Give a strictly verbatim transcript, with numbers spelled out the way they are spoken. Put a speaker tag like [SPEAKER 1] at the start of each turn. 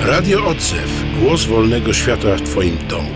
[SPEAKER 1] Radio Odzew. Głos wolnego świata w Twoim domu.